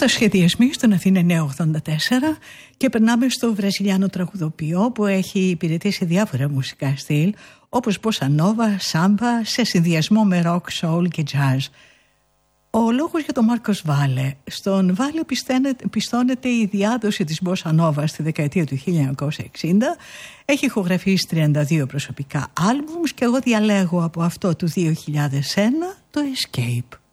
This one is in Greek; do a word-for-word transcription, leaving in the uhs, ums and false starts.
Αυτοσχεδιασμοί στον Αθήνα Νέο ογδόντα τέσσερα και περνάμε στο βραζιλιάνο τραγουδοποιό που έχει υπηρετήσει διάφορα μουσικά στυλ όπως bossa nova, σάμπα σε συνδυασμό με rock, soul και jazz. Ο λόγος για τον Μάρκος Βάλε. Στον Βάλε πιστώνεται η διάδοση της bossa nova στη δεκαετία του χίλια εννιακόσια εξήντα. Έχει ηχογραφήσει τριάντα δύο προσωπικά άλμπουμς και εγώ διαλέγω από αυτό του δύο χιλιάδες ένα το Escape.